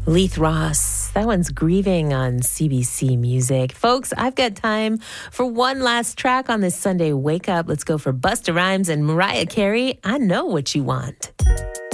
Leith Ross. That one's Grieving on CBC Music. Folks, I've got time for one last track on this Sunday Wake Up. Let's go for Busta Rhymes and Mariah Carey. I Know What You Want.